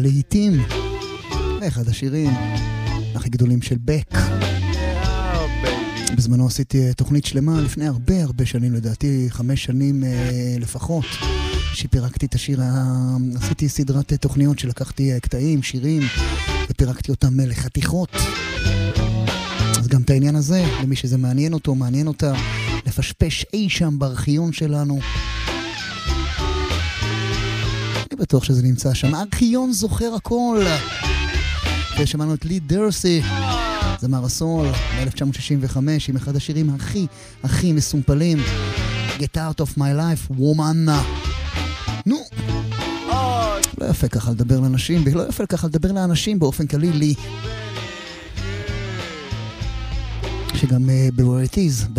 לעיתים, ואחד השירים הכי גדולים של בק. בזמנו עשיתי תוכנית שלמה לפני הרבה שנים, לדעתי 5 שנים לפחות, שפירקתי את השיר. עשיתי סדרת תוכניות שלקחתי קטעים, שירים, ופירקתי אותם לחתיכות. אז גם את העניין הזה, למי שזה מעניין אותו, מעניין אותה, לפשפש אי שם בארכיון שלנו. אני בטוח שזה נמצא שם. הארכיון זוכר הכל. ושמענו את לי דרסי, זמר הסול, ב-1965, עם אחד השירים הכי מסומפלים, Get Out of My Life, Woman. נו, לא יפה ככה לדבר לאנשים, ולא יפה ככה לדבר לאנשים באופן כללי, לי. שגם ב-Where It Is,